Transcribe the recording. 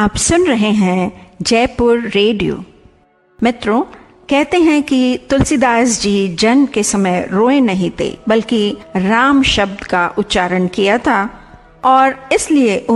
आप सुन रहे हैं जयपुर रेडियो। मित्रों, कहते हैं कि तुलसीदास जी जन्म के समय रोए नहीं थे, बल्कि राम शब्द का उच्चारण किया था और इसलिए